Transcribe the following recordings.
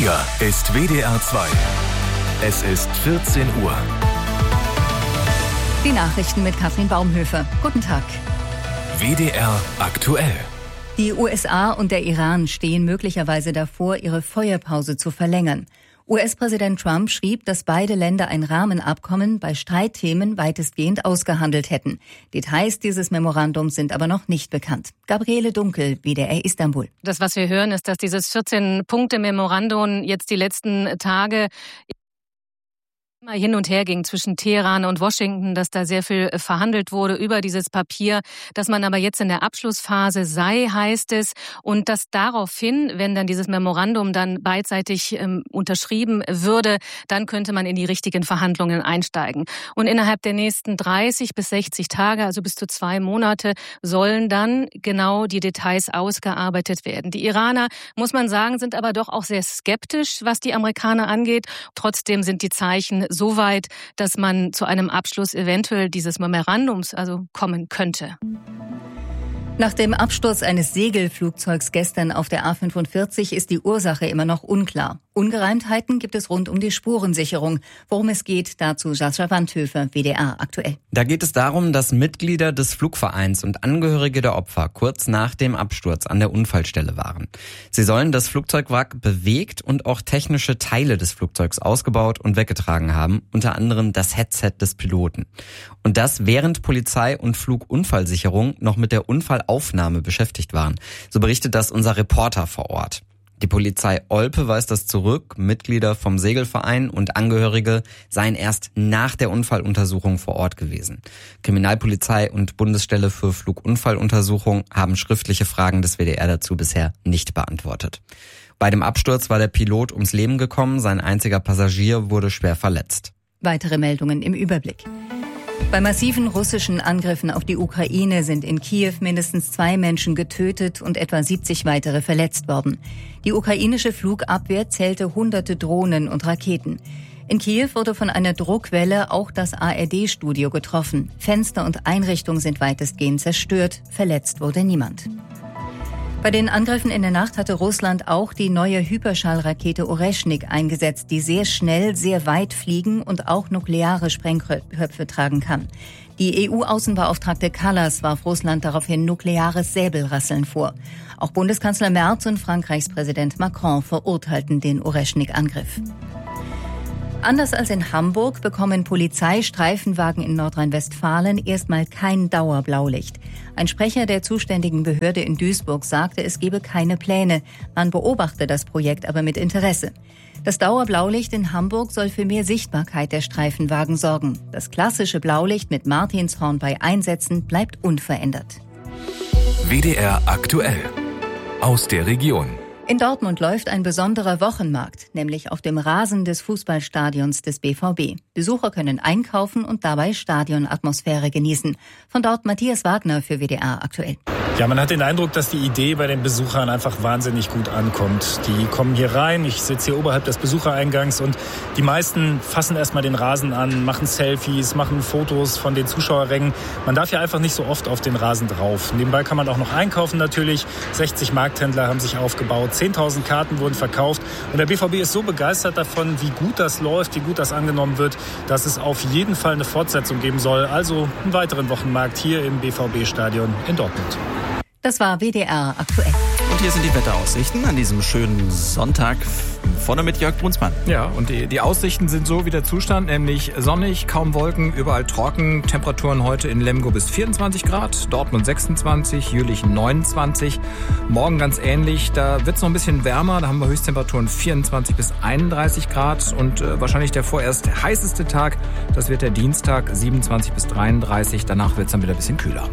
Hier ist WDR 2. Es ist 14 Uhr. Die Nachrichten mit Katrin Baumhöfer. Guten Tag. WDR aktuell. Die USA und der Iran stehen möglicherweise davor, ihre Feuerpause zu verlängern. US-Präsident Trump schrieb, dass beide Länder ein Rahmenabkommen bei Streitthemen weitestgehend ausgehandelt hätten. Details dieses Memorandums sind aber noch nicht bekannt. Gabriele Dunkel, WDR Istanbul. Das, was wir hören, ist, dass dieses 14-Punkte-Memorandum jetzt die letzten Tage immer hin und her ging zwischen Teheran und Washington, dass da sehr viel verhandelt wurde über dieses Papier, dass man aber jetzt in der Abschlussphase sei, heißt es, und dass daraufhin, wenn dann dieses Memorandum dann beidseitig unterschrieben würde, dann könnte man in die richtigen Verhandlungen einsteigen. Und innerhalb der nächsten 30 bis 60 Tage, also bis zu 2 Monate, sollen dann genau die Details ausgearbeitet werden. Die Iraner, muss man sagen, sind aber doch auch sehr skeptisch, was die Amerikaner angeht. Trotzdem sind die Zeichen so weit, dass man zu einem Abschluss eventuell dieses Memorandums kommen könnte. Nach dem Absturz eines Segelflugzeugs gestern auf der A45 ist die Ursache immer noch unklar. Ungereimtheiten gibt es rund um die Spurensicherung. Worum es geht, dazu Sascha Wandhöfer, WDR aktuell. Da geht es darum, dass Mitglieder des Flugvereins und Angehörige der Opfer kurz nach dem Absturz an der Unfallstelle waren. Sie sollen das Flugzeugwrack bewegt und auch technische Teile des Flugzeugs ausgebaut und weggetragen haben, unter anderem das Headset des Piloten. Und das während Polizei und Flugunfallsicherung noch mit der Unfallaufnahme beschäftigt waren. So berichtet das unser Reporter vor Ort. Die Polizei Olpe weist das zurück. Mitglieder vom Segelverein und Angehörige seien erst nach der Unfalluntersuchung vor Ort gewesen. Kriminalpolizei und Bundesstelle für Flugunfalluntersuchung haben schriftliche Fragen des WDR dazu bisher nicht beantwortet. Bei dem Absturz war der Pilot ums Leben gekommen. Sein einziger Passagier wurde schwer verletzt. Weitere Meldungen im Überblick. Bei massiven russischen Angriffen auf die Ukraine sind in Kiew mindestens 2 Menschen getötet und etwa 70 weitere verletzt worden. Die ukrainische Flugabwehr zählte hunderte Drohnen und Raketen. In Kiew wurde von einer Druckwelle auch das ARD-Studio getroffen. Fenster und Einrichtungen sind weitestgehend zerstört. Verletzt wurde niemand. Bei den Angriffen in der Nacht hatte Russland auch die neue Hyperschallrakete Oreschnik eingesetzt, die sehr schnell, sehr weit fliegen und auch nukleare Sprengköpfe tragen kann. Die EU-Außenbeauftragte Kallas warf Russland daraufhin nukleares Säbelrasseln vor. Auch Bundeskanzler Merz und Frankreichs Präsident Macron verurteilten den Oreschnik-Angriff. Anders als in Hamburg bekommen Polizeistreifenwagen in Nordrhein-Westfalen erstmal kein Dauerblaulicht. Ein Sprecher der zuständigen Behörde in Duisburg sagte, es gebe keine Pläne. Man beobachte das Projekt aber mit Interesse. Das Dauerblaulicht in Hamburg soll für mehr Sichtbarkeit der Streifenwagen sorgen. Das klassische Blaulicht mit Martinshorn bei Einsätzen bleibt unverändert. WDR aktuell. Aus der Region. In Dortmund läuft ein besonderer Wochenmarkt, nämlich auf dem Rasen des Fußballstadions des BVB. Besucher können einkaufen und dabei Stadionatmosphäre genießen. Von dort Matthias Wagner für WDR aktuell. Ja, man hat den Eindruck, dass die Idee bei den Besuchern einfach wahnsinnig gut ankommt. Die kommen hier rein, ich sitze hier oberhalb des Besuchereingangs und die meisten fassen erstmal den Rasen an, machen Selfies, machen Fotos von den Zuschauerrängen. Man darf ja einfach nicht so oft auf den Rasen drauf. Nebenbei kann man auch noch einkaufen natürlich. 60 Markthändler haben sich aufgebaut, 10.000 Karten wurden verkauft und der BVB ist so begeistert davon, wie gut das läuft, wie gut das angenommen wird, dass es auf jeden Fall eine Fortsetzung geben soll. Also einen weiteren Wochenmarkt hier im BVB-Stadion in Dortmund. Das war WDR aktuell. Und hier sind die Wetteraussichten an diesem schönen Sonntag. Vorne mit Jörg Brunsmann. Ja, und die Aussichten sind so wie der Zustand, nämlich sonnig, kaum Wolken, überall trocken. Temperaturen heute in Lemgo bis 24 Grad, Dortmund 26, Jülich 29. Morgen ganz ähnlich, da wird es noch ein bisschen wärmer, da haben wir Höchsttemperaturen 24 bis 31 Grad. Und wahrscheinlich der vorerst heißeste Tag, das wird der Dienstag 27 bis 33. Danach wird es dann wieder ein bisschen kühler.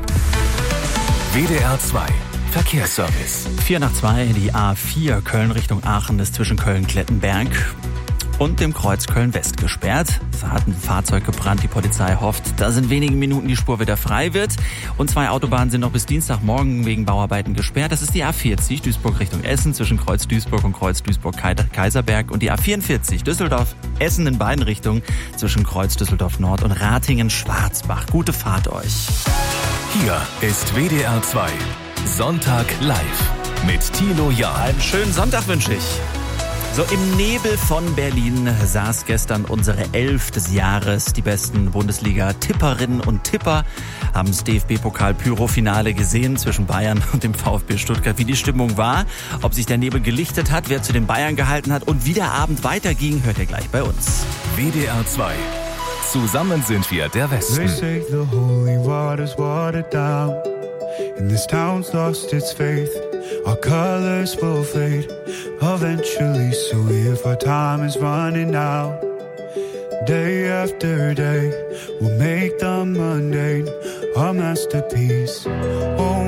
WDR 2 Verkehrsservice. 4:02, die A4 Köln Richtung Aachen ist zwischen Köln-Klettenberg und dem Kreuz Köln-West gesperrt. Es hat ein Fahrzeug gebrannt. Die Polizei hofft, dass in wenigen Minuten die Spur wieder frei wird. Und 2 Autobahnen sind noch bis Dienstagmorgen wegen Bauarbeiten gesperrt. Das ist die A40 Duisburg Richtung Essen zwischen Kreuz Duisburg und Kreuz Duisburg-Kaiserberg und die A44 Düsseldorf-Essen in beiden Richtungen zwischen Kreuz Düsseldorf-Nord und Ratingen-Schwarzbach. Gute Fahrt euch. Hier ist WDR 2 Sonntag live mit Thilo Jahn. Einen schönen Sonntag wünsche ich. So, im Nebel von Berlin saß gestern unsere 11 des Jahres. Die besten Bundesliga-Tipperinnen und Tipper haben das DFB-Pokal-Pyro-Finale gesehen zwischen Bayern und dem VfB Stuttgart. Wie die Stimmung war, ob sich der Nebel gelichtet hat, wer zu den Bayern gehalten hat und wie der Abend weiterging, hört ihr gleich bei uns. WDR 2. Zusammen sind wir der Westen. They say the holy water's watered down, and this town's lost its faith. Our colors will fade eventually, so if our time is running out, day after day, we'll make the mundane our masterpiece. Oh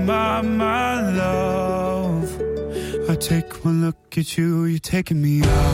my love, I take one look at you, you're taking me out.